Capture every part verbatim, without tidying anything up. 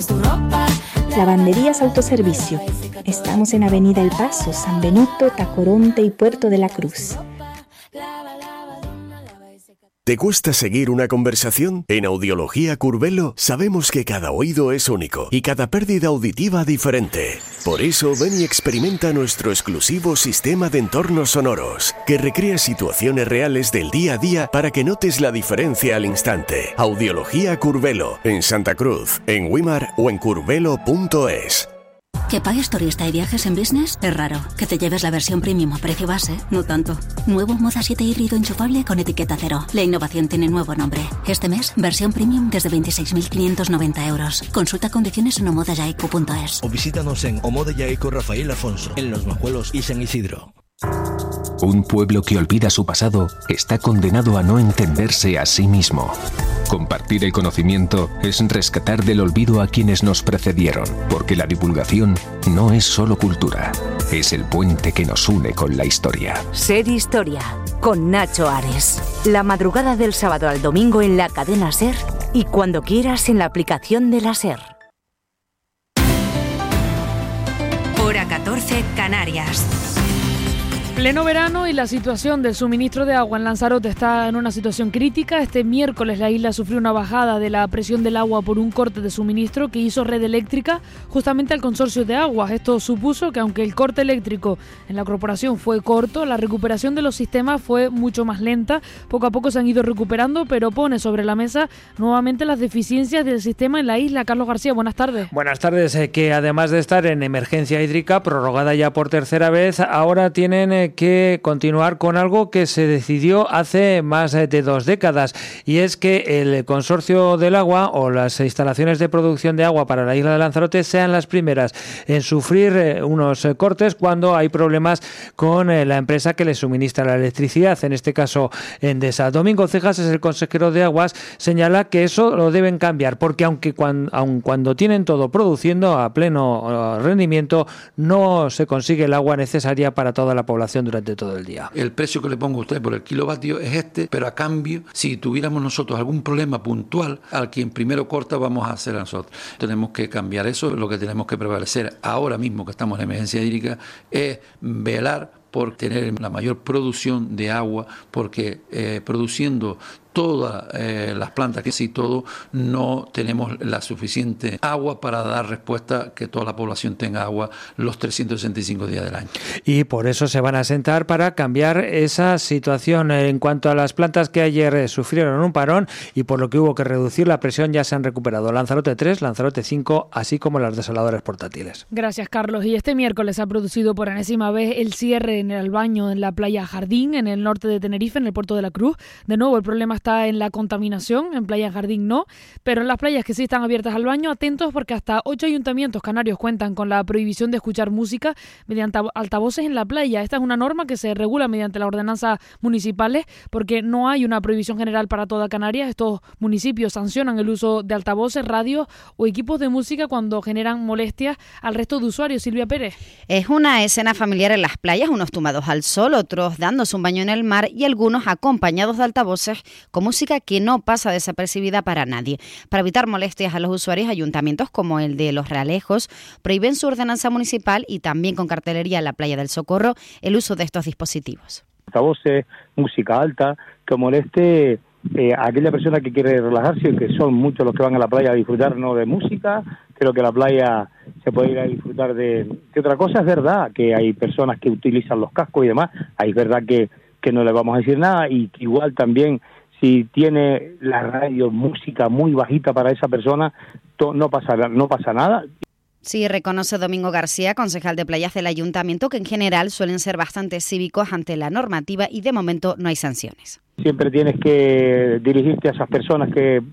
Lavanderías Autoservicio. Estamos en Avenida El Paso, San Benito, Tacoronte y Puerto de la Cruz. ¿Te cuesta seguir una conversación? En Audiología Curvelo sabemos que cada oído es único y cada pérdida auditiva diferente. Por eso ven y experimenta nuestro exclusivo sistema de entornos sonoros, que recrea situaciones reales del día a día para que notes la diferencia al instante. Audiología Curvelo, en Santa Cruz, en Wimar o en curvelo punto es. ¿Que pagues turista y viajes en business? Es raro. ¿Que te lleves la versión premium a precio base? No tanto. Nuevo Moda siete híbrido enchufable con etiqueta cero. La innovación tiene nuevo nombre. Este mes, versión premium desde veintiséis mil quinientos noventa euros. Consulta condiciones en omodayaico punto es. O visítanos en Omodayaico Rafael Afonso, en Los Majuelos y San Isidro. Un pueblo que olvida su pasado está condenado a no entenderse a sí mismo. Compartir el conocimiento es rescatar del olvido a quienes nos precedieron, porque la divulgación no es solo cultura, es el puente que nos une con la historia. Ser Historia, con Nacho Ares. La madrugada del sábado al domingo en la cadena SER y cuando quieras en la aplicación de la SER. Hora catorce, Canarias. Pleno verano y la situación del suministro de agua en Lanzarote está en una situación crítica. Este miércoles la isla sufrió una bajada de la presión del agua por un corte de suministro que hizo Red Eléctrica justamente al consorcio de aguas. Esto supuso que aunque el corte eléctrico en la corporación fue corto, la recuperación de los sistemas fue mucho más lenta. Poco a poco se han ido recuperando, pero pone sobre la mesa nuevamente las deficiencias del sistema en la isla. Carlos García, buenas tardes. Buenas tardes, eh, que además de estar en emergencia hídrica, prorrogada ya por tercera vez, ahora tienen eh, que continuar con algo que se decidió hace más de dos décadas, y es que el consorcio del agua o las instalaciones de producción de agua para la isla de Lanzarote sean las primeras en sufrir unos cortes cuando hay problemas con la empresa que les suministra la electricidad, en este caso Endesa. Domingo Cejas es el consejero de Aguas, señala que eso lo deben cambiar, porque aunque cuando, aun cuando tienen todo produciendo a pleno rendimiento, no se consigue el agua necesaria para toda la población durante todo el día. El precio que le pongo a usted por el kilovatio es este, pero a cambio, si tuviéramos nosotros algún problema puntual, al quien primero corta vamos a hacer a nosotros. Tenemos que cambiar eso. Lo que tenemos que prevalecer ahora mismo que estamos en emergencia hídrica es velar por tener la mayor producción de agua, porque eh, produciendo todas eh, las plantas, que sí todo, no tenemos la suficiente agua para dar respuesta que toda la población tenga agua los trescientos sesenta y cinco días del año. Y por eso se van a sentar para cambiar esa situación. En cuanto a las plantas que ayer sufrieron un parón y por lo que hubo que reducir la presión, ya se han recuperado Lanzarote tres, Lanzarote cinco, así como las desaladores portátiles. Gracias, Carlos. Y este miércoles se ha producido por enésima vez el cierre en el baño en la playa Jardín, en el norte de Tenerife, en el puerto de la Cruz. De nuevo, el problema está en la contaminación, en Playa Jardín no, pero en las playas que sí están abiertas al baño, atentos porque hasta ocho ayuntamientos canarios cuentan con la prohibición de escuchar música mediante altavoces en la playa. Esta es una norma que se regula mediante las ordenanzas municipales porque no hay una prohibición general para toda Canarias. Estos municipios sancionan el uso de altavoces, radios o equipos de música cuando generan molestias al resto de usuarios. Silvia Pérez. Es una escena familiar en las playas, unos tumbados al sol, otros dándose un baño en el mar y algunos acompañados de altavoces con música que no pasa desapercibida para nadie. Para evitar molestias a los usuarios, ayuntamientos como el de Los Realejos prohíben su ordenanza municipal y también con cartelería en la playa del Socorro el uso de estos dispositivos. Altavoces, música alta, que moleste eh, a aquella persona que quiere relajarse, que son muchos los que van a la playa a disfrutar no de música. Creo que la playa se puede ir a disfrutar de, de otra cosa. Es verdad que hay personas que utilizan los cascos y demás, es verdad que, que no le vamos a decir nada, y igual también si tiene la radio, música muy bajita para esa persona, to, no pasa, no pasa nada. Sí, reconoce Domingo García, concejal de playas del ayuntamiento, que en general suelen ser bastante cívicos ante la normativa y de momento no hay sanciones. Siempre tienes que dirigirte a esas personas que,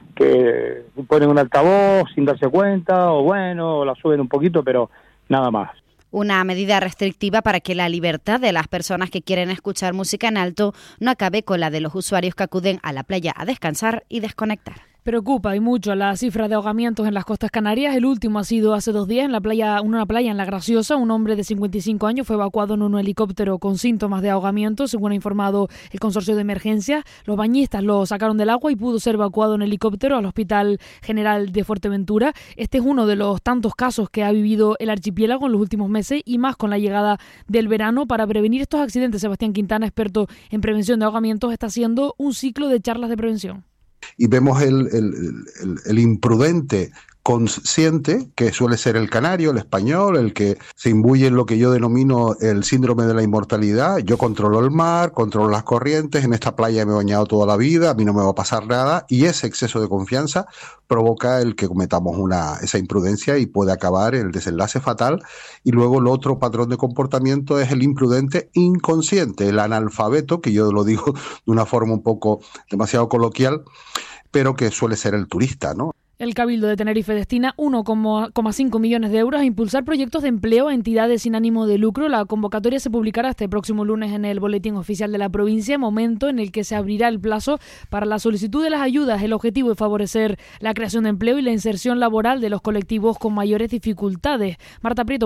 que ponen un altavoz sin darse cuenta, o bueno, o la suben un poquito, pero nada más. Una medida restrictiva para que la libertad de las personas que quieren escuchar música en alto no acabe con la de los usuarios que acuden a la playa a descansar y desconectar. Preocupa y mucho la cifra de ahogamientos en las costas canarias. El último ha sido hace dos días en la playa, en una playa en La Graciosa. Un hombre de cincuenta y cinco años fue evacuado en un helicóptero con síntomas de ahogamiento, según ha informado el consorcio de emergencia. Los bañistas lo sacaron del agua y pudo ser evacuado en helicóptero al Hospital General de Fuerteventura. Este es uno de los tantos casos que ha vivido el archipiélago en los últimos meses y más con la llegada del verano. Para prevenir estos accidentes, Sebastián Quintana, experto en prevención de ahogamientos, está haciendo un ciclo de charlas de prevención. Y vemos el, el, el, el imprudente consciente, que suele ser el canario, el español, el que se imbuye en lo que yo denomino el síndrome de la inmortalidad. Yo controlo el mar, controlo las corrientes, en esta playa me he bañado toda la vida, a mí no me va a pasar nada, y ese exceso de confianza provoca el que cometamos una esa imprudencia y puede acabar el desenlace fatal. Y luego el otro patrón de comportamiento es el imprudente inconsciente, el analfabeto, que yo lo digo de una forma un poco demasiado coloquial, pero que suele ser el turista, ¿no? El Cabildo de Tenerife destina uno coma cinco millones de euros a impulsar proyectos de empleo a entidades sin ánimo de lucro. La convocatoria se publicará este próximo lunes en el Boletín Oficial de la provincia, momento en el que se abrirá el plazo para la solicitud de las ayudas. El objetivo es favorecer la creación de empleo y la inserción laboral de los colectivos con mayores dificultades. Marta Prieto.